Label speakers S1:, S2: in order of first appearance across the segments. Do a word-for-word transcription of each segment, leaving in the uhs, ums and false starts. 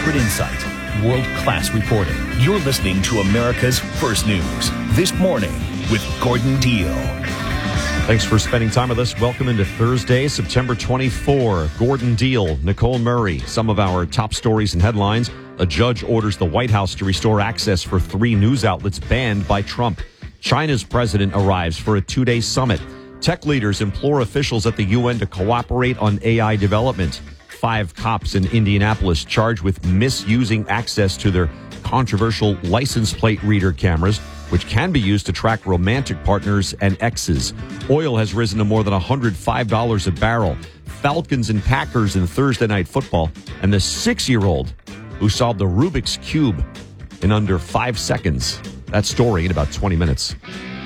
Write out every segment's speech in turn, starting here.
S1: Expert insight, world-class reporting. You're listening to America's First News. This Morning with Gordon Deal.
S2: Thanks for spending time with us. Welcome into Thursday, September twenty-fourth. Gordon Deal, Nicole Murray. Some of our top stories and headlines. A judge orders the White House to restore access for three news outlets banned by Trump. China's president arrives for a two-day summit. Tech leaders implore officials at the U N to cooperate on A I development. Five cops in Indianapolis charged with misusing access to their controversial license plate reader cameras, which can be used to track romantic partners and exes. Oil has risen to more than one hundred five dollars a barrel. Falcons and Packers in Thursday Night Football. And the six-year-old who solved the Rubik's Cube in under five seconds. That story in about twenty minutes.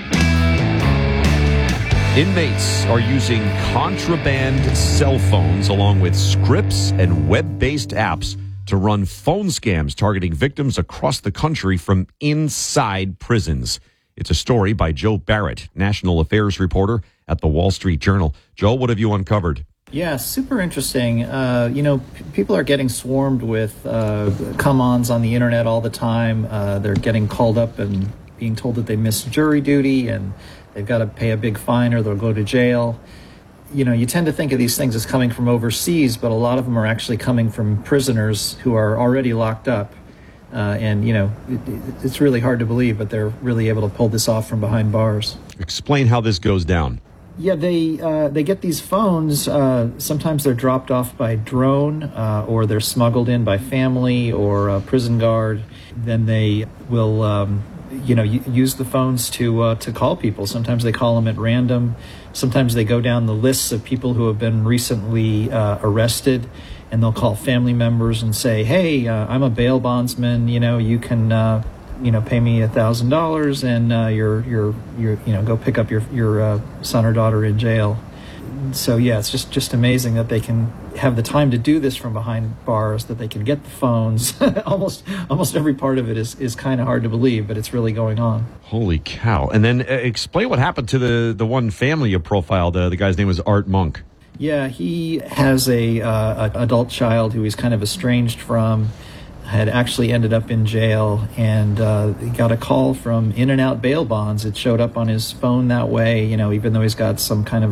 S2: Inmates are using contraband cell phones along with scripts and web-based apps to run phone scams targeting victims across the country from inside prisons. It's a story by Joe Barrett, national affairs reporter at the Wall Street Journal. Joe, what have you uncovered?
S3: Yeah, super interesting. Uh, you know, p- people are getting swarmed with uh, come-ons on the internet all the time. Uh, they're getting called up and being told that they missed jury duty and they've got to pay a big fine or they'll go to jail. You know, you tend to think of these things as coming from overseas, but a lot of them are actually coming from prisoners who are already locked up. Uh, and, you know, it, it's really hard to believe, but they're really able to pull this off from behind bars.
S2: Explain how this goes down.
S3: Yeah, they uh, they get these phones. Uh, sometimes they're dropped off by drone uh, or they're smuggled in by family or a prison guard. Then they will, um, you know, use the phones to uh, to call people. Sometimes they call them at random. Sometimes they go down the lists of people who have been recently uh, arrested, and they'll call family members and say, "Hey, uh, I'm a bail bondsman. You know, you can, uh, you know, pay me a thousand dollars, and uh, you're, you're, you're, you know, go pick up your your uh, son or daughter in jail." So yeah, it's just just amazing that they can have the time to do this from behind bars, that they can get the phones. almost almost every part of it is, is kind of hard to believe, but it's really going on.
S2: Holy cow. And then uh, explain what happened to the, the one family you profiled. Uh, the guy's name was Art Monk.
S3: Yeah, he has a, uh, a adult child who he's kind of estranged from, had actually ended up in jail, and uh, he got a call from In-N-Out Bail Bonds. It showed up on his phone that way, you know, even though he's got some kind of